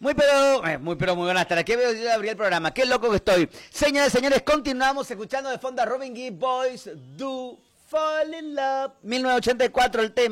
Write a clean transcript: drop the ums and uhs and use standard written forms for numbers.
Muy buenas tardes. ¿Qué veo yo abrir el programa? Qué loco que estoy. Señores, señores, continuamos escuchando de fondo a Robin Gibb, Boys Do Fall in Love. 1984 el tema.